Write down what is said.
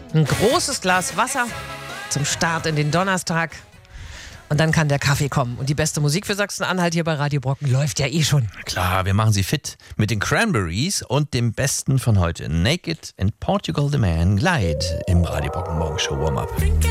Ein großes Glas Wasser zum Start in den Donnerstag. Und dann kann der Kaffee kommen. Und die beste Musik für Sachsen-Anhalt hier bei Radio Brocken läuft ja eh schon. Klar, wir machen Sie fit mit den Cranberries und dem Besten von heute. Naked in Portugal the Man Glide im Radio Brocken Morgenshow Warm-Up.